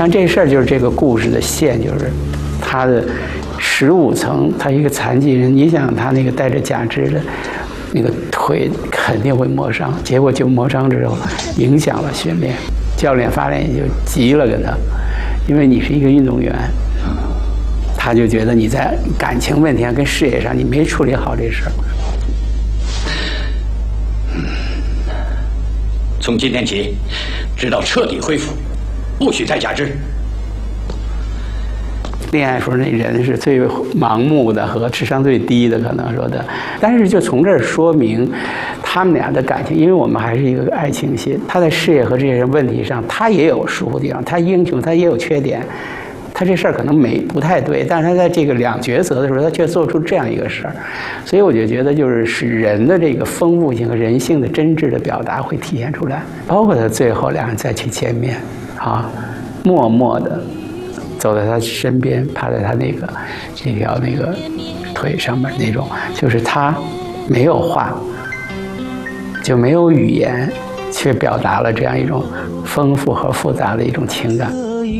但这事儿就是这个故事的线，就是他的15层，他一个残疾人，你想他那个带着假肢的那个腿肯定会磨伤，结果就磨伤之后影响了训练，教练发现就急了跟他，因为你是一个运动员，他就觉得你在感情问题上跟事业上你没处理好这事儿。 从今天起，直到彻底恢复，不许再假肢。 恋爱时候那人是最盲目的和智商最低的，可能说的。但是就从这儿说明，他们俩的感情，因为我们还是一个爱情戏。他在事业和这些问题上，他也有疏忽地方，他英雄，他也有缺点。他这事儿可能不太对，但是他在这个两角色的时候，他却做出这样一个事儿，所以我就觉得就是使人的这个丰富性和人性的真挚的表达会体现出来，包括他最后两人再去见面，啊，默默的走在他身边，趴在他这条腿上面那种，就是他没有话，就没有语言，却表达了这样一种丰富和复杂的一种情感。